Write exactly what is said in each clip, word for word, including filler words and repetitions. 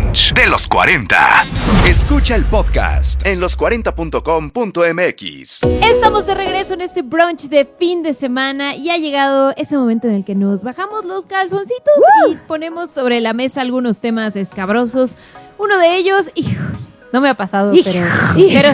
brunch de los cuarenta. Escucha el podcast en los cuarenta punto com punto m x. Estamos de regreso en este brunch de fin de semana y ha llegado ese momento en el que nos bajamos los calzoncitos ¡Uh! Y ponemos sobre la mesa algunos temas escabrosos. Uno de ellos, hijo, no me ha pasado, hijo, pero, pero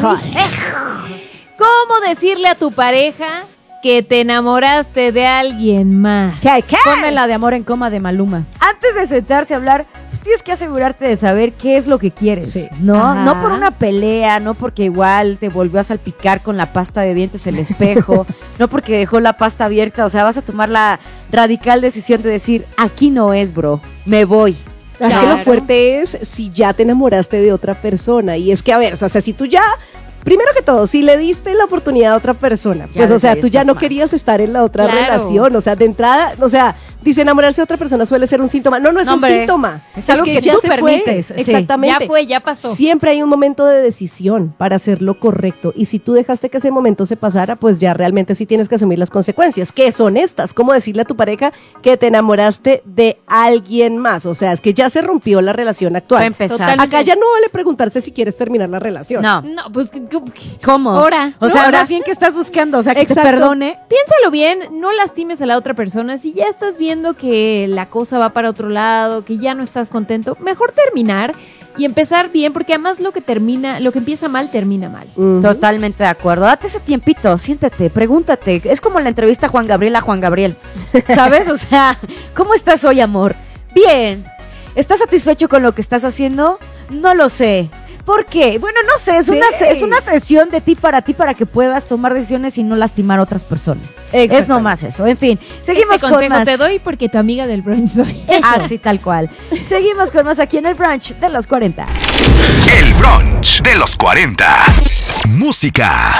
¿cómo decirle a tu pareja que te enamoraste de alguien más? ¿Qué, qué? Ponme la de Amor en Coma de Maluma. Antes de sentarse a hablar, pues tienes que asegurarte de saber qué es lo que quieres, sí. ¿no? Ajá. No por una pelea, no porque igual te volvió a salpicar con la pasta de dientes el espejo, no porque dejó la pasta abierta, o sea, vas a tomar la radical decisión de decir, aquí no es, bro, me voy. Es claro. que lo fuerte es si ya te enamoraste de otra persona. Y es que, a ver, o sea, si tú ya... Primero que todo, si le diste la oportunidad a otra persona, pues, o sea, tú ya no mal. querías estar en la otra claro. relación, o sea, de entrada, o sea, dice enamorarse de otra persona suele ser un síntoma. No, no es no, un hombre, síntoma. Es algo es que, que tú permites. Fue. Exactamente. Ya fue, ya pasó. Siempre hay un momento de decisión para hacer lo correcto. Y si tú dejaste que ese momento se pasara, pues ya realmente sí tienes que asumir las consecuencias. ¿Qué son estas? ¿Cómo decirle a tu pareja que te enamoraste de alguien más? O sea, es que ya se rompió la relación actual. Para empezar. Totalmente. Acá ya no vale preguntarse si quieres terminar la relación. No. No, pues... ¿Cómo? Ahora. O sea, ahora bien que estás buscando, o sea, que Exacto. te perdone. Piénsalo bien, no lastimes a la otra persona. Si ya estás viendo que la cosa va para otro lado, que ya no estás contento, mejor terminar y empezar bien, porque además lo que termina, lo que empieza mal, termina mal. Uh-huh. Totalmente de acuerdo. Date ese tiempito, siéntate, pregúntate. Es como la entrevista a Juan Gabriel a Juan Gabriel. ¿Sabes? O sea, ¿cómo estás hoy, amor? Bien. ¿Estás satisfecho con lo que estás haciendo? No lo sé. ¿Por qué? Bueno, no sé, es, sí. una, es una sesión de ti para ti para que puedas tomar decisiones y no lastimar a otras personas. Es nomás eso. En fin, seguimos este con más. Te doy porque tu amiga del brunch soy. Así tal cual. Seguimos con más aquí en el brunch de los cuarenta. El brunch de los cuarenta. Música.